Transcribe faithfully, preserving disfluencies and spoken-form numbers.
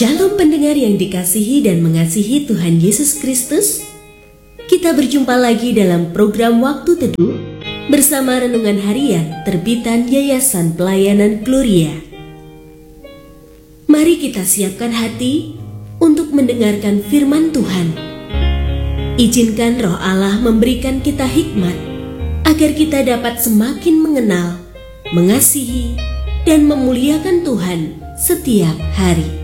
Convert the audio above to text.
Shalom pendengar yang dikasihi dan mengasihi Tuhan Yesus Kristus. Kita berjumpa lagi dalam program Waktu Teduh bersama Renungan Harian terbitan Yayasan Pelayanan Gloria. Mari kita siapkan hati untuk mendengarkan firman Tuhan. Izinkan Roh Allah memberikan kita hikmat agar kita dapat semakin mengenal, mengasihi, dan memuliakan Tuhan setiap hari.